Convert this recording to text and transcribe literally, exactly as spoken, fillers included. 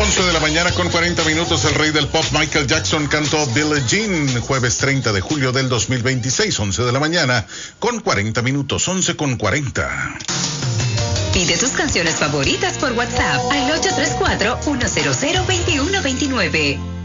once de la mañana con cuarenta minutos. El rey del pop Michael Jackson cantó Billie Jean, jueves treinta de julio del dos mil veintiséis, once de la mañana con cuarenta minutos, once con cuarenta. Pide tus canciones favoritas por WhatsApp al ocho tres cuatro, uno cero cero, dos uno dos nueve.